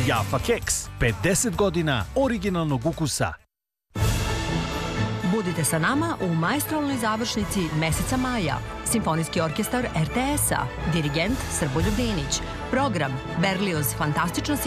Jaffa keks, 50 godina originalnog ukusa. Budite sa nama u maestralnoj završnici meseca maja. Simfonijski orkestar RTS-a, dirigent Srboljub Dinić. Program Berlioz Fantastična